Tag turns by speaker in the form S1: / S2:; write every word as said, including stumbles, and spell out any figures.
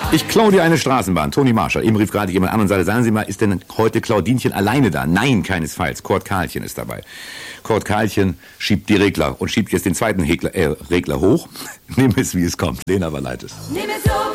S1: Ich klaue dir eine Straßenbahn. Toni Marschall. Eben rief gerade jemand an und sagte, sagen Sie mal, ist denn heute Claudinchen alleine da? Nein, keinesfalls. Kurt Karlchen ist dabei. Kurt Karlchen schiebt die Regler und schiebt jetzt den zweiten Hegler, äh, Regler hoch. Nimm es, wie es kommt. Lena Valaitis. Nimm es so,